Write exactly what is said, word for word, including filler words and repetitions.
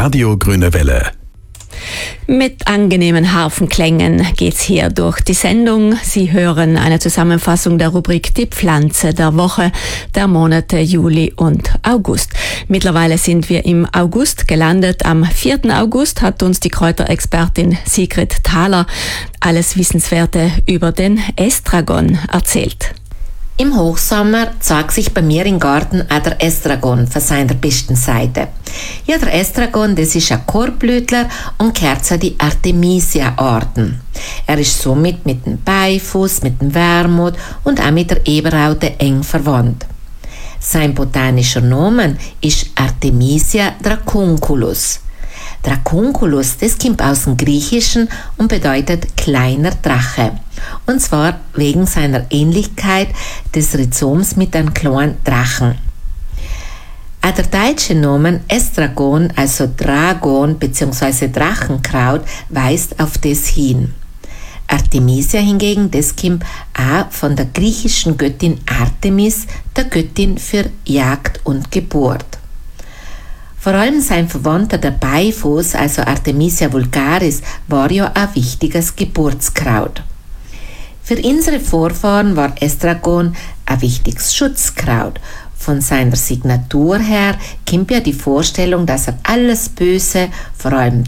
Radio Grüne Welle. Mit angenehmen Harfenklängen geht's hier durch die Sendung. Sie hören eine Zusammenfassung der Rubrik Die Pflanze der Woche der Monate Juli und August. Mittlerweile sind wir im August gelandet. Am vierten August hat uns die Kräuterexpertin Sigrid Thaler alles Wissenswerte über den Estragon erzählt. Im Hochsommer zeigt sich bei mir im Garten auch der Estragon von seiner besten Seite. Ja, der Estragon, das ist ein Korbblütler und gehört zu den Artemisia-Arten. Er ist somit mit dem Beifuß, mit dem Wermut und auch mit der Eberraute eng verwandt. Sein botanischer Name ist Artemisia dracunculus. Dracunculus, das kommt aus dem Griechischen und bedeutet kleiner Drache. Und zwar wegen seiner Ähnlichkeit des Rhizoms mit einem kleinen Drachen. Auch der deutsche Name Estragon, also Dragon bzw. Drachenkraut, weist auf das hin. Artemisia hingegen, das kommt auch von der griechischen Göttin Artemis, der Göttin für Jagd und Geburt. Vor allem sein Verwandter der Beifuß, also Artemisia vulgaris, war ja ein wichtiges Geburtskraut. Für unsere Vorfahren war Estragon ein wichtiges Schutzkraut. Von seiner Signatur her kommt ja die Vorstellung, dass er alles Böse, vor allem